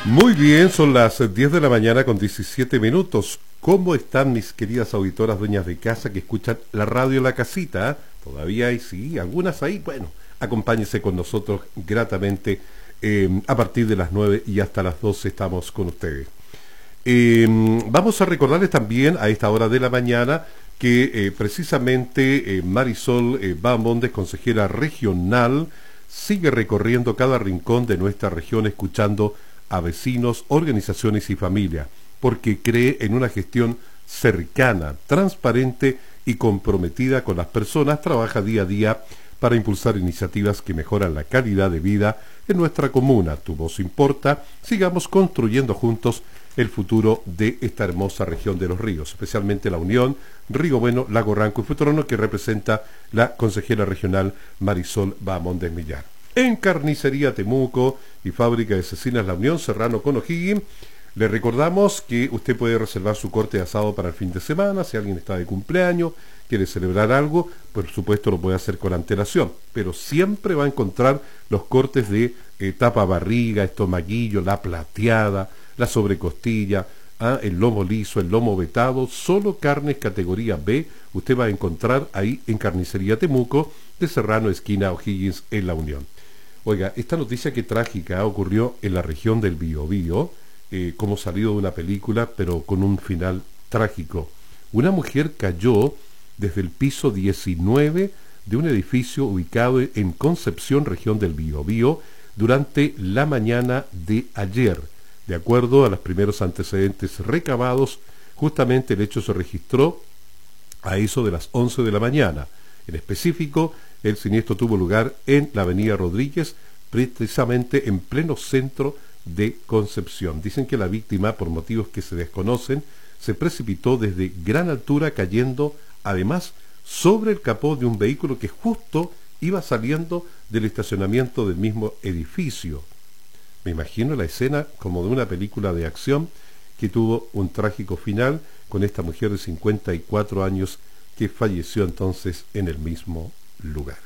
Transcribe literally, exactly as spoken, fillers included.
Muy bien, son las diez de la mañana con diecisiete minutos. ¿Cómo están mis queridas auditoras dueñas de casa que escuchan la radio La Casita? Todavía hay, sí, algunas ahí. Bueno, acompáñense con nosotros gratamente. Eh, a partir de las nueve y hasta las doce estamos con ustedes. Eh, vamos a recordarles también a esta hora de la mañana que eh, precisamente eh, Marisol eh, Bahamondes, consejera regional, sigue recorriendo cada rincón de nuestra región escuchando a vecinos, organizaciones y familias, porque cree en una gestión cercana, transparente y comprometida con las personas. Trabaja día a día para impulsar iniciativas que mejoran la calidad de vida en nuestra comuna. Tu voz importa. Sigamos construyendo juntos el futuro de esta hermosa región de los ríos, especialmente la Unión, Río Bueno, Lago Ranco y Futrono, que representa la consejera regional Marisol Bahamondes Millar. En Carnicería Temuco y Fábrica de Cecinas La Unión, Serrano con O'Higgins, le recordamos que usted puede reservar su corte de asado para el fin de semana. Si alguien está de cumpleaños, quiere celebrar algo, por supuesto lo puede hacer con antelación, pero siempre va a encontrar los cortes de eh, tapa barriga, estomaguillo, la plateada, la sobrecostilla, ah, el lomo liso, el lomo vetado, solo carnes categoría B, usted va a encontrar ahí en Carnicería Temuco, de Serrano, esquina O'Higgins, en La Unión. Oiga, esta noticia que trágica ocurrió en la región del Biobío, eh, como salido de una película, pero con un final trágico. Una mujer cayó desde el piso diecinueve de un edificio ubicado en Concepción, región del Biobío, durante la mañana de ayer. De acuerdo a los primeros antecedentes recabados, justamente el hecho se registró a eso de las once de la mañana. En específico, el siniestro tuvo lugar en la avenida Rodríguez, precisamente en pleno centro de Concepción. Dicen que la víctima, por motivos que se desconocen, se precipitó desde gran altura, cayendo además sobre el capó de un vehículo que justo iba saliendo del estacionamiento del mismo edificio. Me imagino la escena como de una película de acción que tuvo un trágico final con esta mujer de cincuenta y cuatro años que falleció entonces en el mismo lugar.